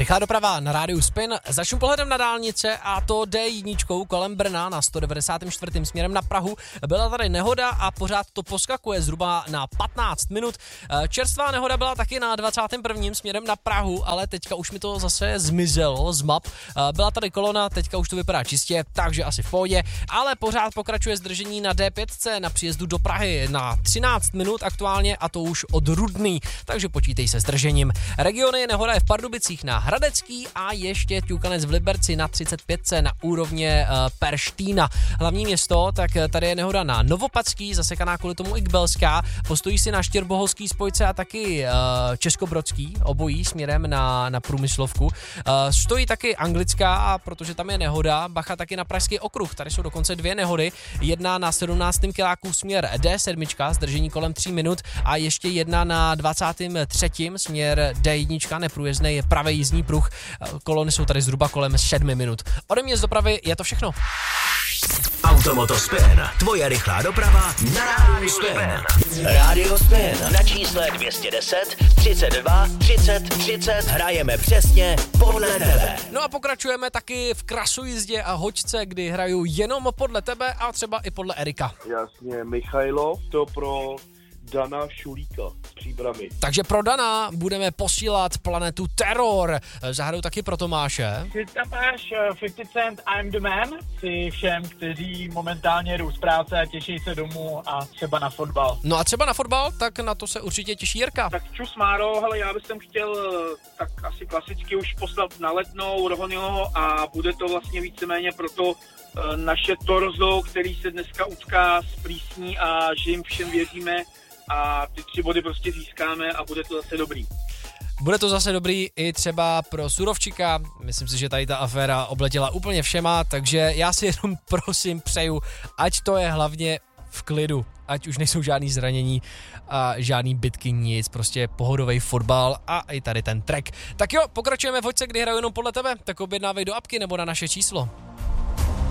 Rychlá doprava na rádiu Spin. Začnu pohledem na dálnice a to D1 kolem Brna na 194. směrem na Prahu. Byla tady nehoda a pořád to poskakuje zhruba na 15 minut. Čerstvá nehoda byla taky na 21. směrem na Prahu, ale teďka už mi to zase zmizelo z map. Byla tady kolona, teďka už to vypadá čistě, takže asi v pohodě, ale pořád pokračuje zdržení na D5 na příjezdu do Prahy na 13 minut aktuálně a to už od Rudný, takže počítej se zdržením. Regiony nehoda je v Pardubicích na Hradecký a ještě ťukanec v Liberci na 35 na úrovně Perštína. Hlavní město, tak tady je nehoda na Novopadský, zasekaná kvůli tomu i Kbelská, postojí si na Štěrboholský spojce a taky Českobrodský, obojí směrem na Průmyslovku. Stojí taky Anglická, protože tam je nehoda, bacha taky na Pražský okruh, tady jsou dokonce dvě nehody, jedna na 17. kiláku směr D7, zdržení kolem 3 minut a ještě jedna na 23. směr D1, neprůjezdný je pravý jízdní pruh, kolony jsou tady zhruba kolem 7 minut. Ode mě z dopravy je to všechno. Automoto Spin, tvoje rychlá doprava na rádiu Spin. Rádio Spin na čísle 210 32 30 30 hrajeme přesně podle tebe. No a pokračujeme taky v krasojízdě a hoďce, kdy hraju jenom podle tebe a třeba i podle Erika. Jasně, Michailov, to pro Dana Šulíka z Příbrami. Takže pro Dana budeme posílat Planetu Terror. Zahraju taky pro Tomáše. Ty tam máš 50 Cent I'm the Man si všem, kteří momentálně jdou z práce a těší se domů a třeba na fotbal. No a třeba na fotbal, tak na to se určitě těší Jirka. Tak čus Máro, hele, já bych chtěl tak asi klasicky už poslat na Letnou Rohonyho a bude to vlastně víceméně proto naše torzo, který se dneska utká s Plísní a že jim všem věříme a ty 3 body prostě získáme a bude to zase dobrý. Bude to zase dobrý i třeba pro Surovčika, myslím si, že tady ta aféra obletěla úplně všema, takže já si jenom prosím přeju, ať to je hlavně v klidu, ať už nejsou žádný zranění a žádný bitky, nic, prostě pohodový fotbal a i tady ten track. Tak jo, pokračujeme v hoďce, kdy hraju jenom podle tebe, tak objednávej do apky nebo na naše číslo.